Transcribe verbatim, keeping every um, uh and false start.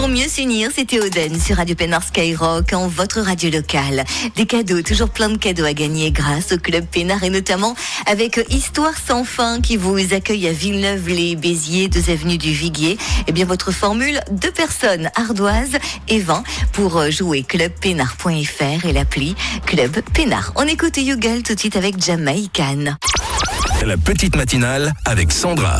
Pour mieux s'unir, c'était Oden sur Radio Pénard Skyrock, en votre radio locale. Des cadeaux, toujours plein de cadeaux à gagner grâce au Club Pénard et notamment avec Histoire sans fin qui vous accueille à Villeneuve-les-Béziers, deux avenue du Viguier. Eh bien, votre formule, deux personnes, ardoise et vin pour jouer club pénard point f r et l'appli Club Pénard. On écoute Yougal tout de suite avec Jamaican. La petite matinale avec Sandra.